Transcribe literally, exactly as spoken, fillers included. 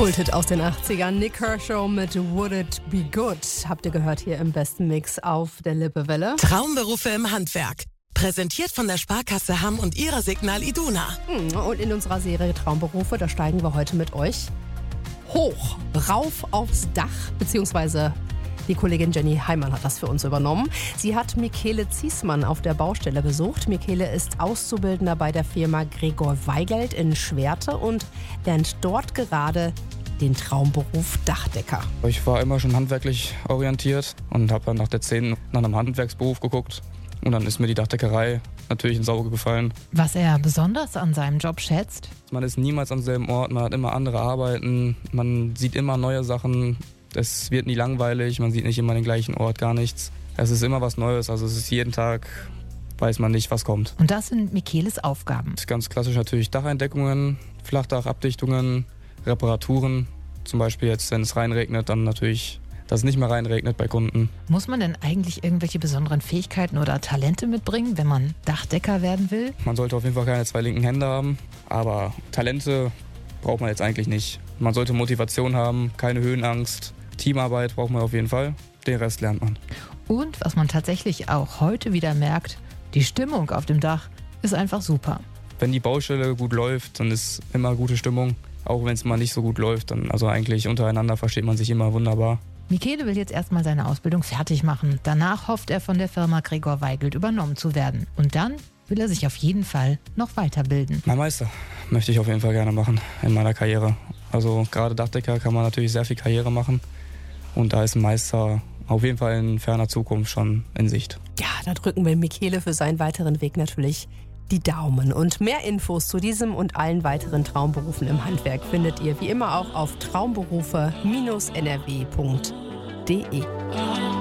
Kulthit aus den achtzigern. Nick Kershaw mit Would It Be Good. Habt ihr gehört hier im besten Mix auf der Lippewelle. Traumberufe im Handwerk. Präsentiert von der Sparkasse Hamm und ihrer Signal Iduna. Und in unserer Serie Traumberufe, da steigen wir heute mit euch hoch, rauf aufs Dach, beziehungsweise die Kollegin Jenny Heimann hat das für uns übernommen. Sie hat Michele Ziesmann auf der Baustelle besucht. Michele ist Auszubildender bei der Firma Gregor Weigelt in Schwerte und lernt dort gerade den Traumberuf Dachdecker. Ich war immer schon handwerklich orientiert und habe dann nach der zehn nach einem Handwerksberuf geguckt. Und dann ist mir die Dachdeckerei natürlich ins Auge gefallen. Was er besonders an seinem Job schätzt? Man ist niemals am selben Ort, man hat immer andere Arbeiten, man sieht immer neue Sachen. Es wird nie langweilig, man sieht nicht immer den gleichen Ort, gar nichts. Es ist immer was Neues, also es ist jeden Tag, weiß man nicht, was kommt. Und das sind Micheles Aufgaben. Das ist ganz klassisch natürlich Dacheindeckungen, Flachdachabdichtungen, Reparaturen. Zum Beispiel jetzt, wenn es reinregnet, dann natürlich, dass es nicht mehr reinregnet bei Kunden. Muss man denn eigentlich irgendwelche besonderen Fähigkeiten oder Talente mitbringen, wenn man Dachdecker werden will? Man sollte auf jeden Fall keine zwei linken Hände haben, aber Talente braucht man jetzt eigentlich nicht. Man sollte Motivation haben, keine Höhenangst. Teamarbeit braucht man auf jeden Fall, den Rest lernt man. Und was man tatsächlich auch heute wieder merkt, die Stimmung auf dem Dach ist einfach super. Wenn die Baustelle gut läuft, dann ist immer gute Stimmung. Auch wenn es mal nicht so gut läuft, dann also eigentlich untereinander versteht man sich immer wunderbar. Michele will jetzt erstmal seine Ausbildung fertig machen. Danach hofft er von der Firma Gregor Weigelt übernommen zu werden. Und dann will er sich auf jeden Fall noch weiterbilden. Mein Meister möchte ich auf jeden Fall gerne machen in meiner Karriere. Also gerade Dachdecker kann man natürlich sehr viel Karriere machen. Und da ist ein Meister auf jeden Fall in ferner Zukunft schon in Sicht. Ja, da drücken wir Michele für seinen weiteren Weg natürlich die Daumen. Und mehr Infos zu diesem und allen weiteren Traumberufen im Handwerk findet ihr wie immer auch auf traumberufe Bindestrich n r w punkt d e.